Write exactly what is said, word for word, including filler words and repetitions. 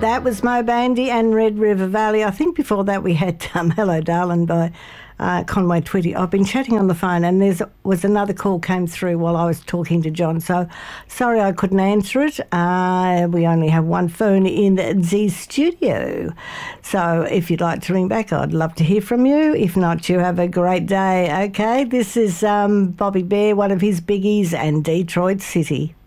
That was Mo Bandy and Red River Valley. I think before that we had um, Hello Darling by uh, Conway Twitty. I've been chatting on the phone and there was another call came through while I was talking to John. So sorry I couldn't answer it. Uh, we only have one phone in the studio. So if you'd like to ring back, I'd love to hear from you. If not, you have a great day. Okay, this is um, Bobby Bear, one of his biggies, and Detroit City.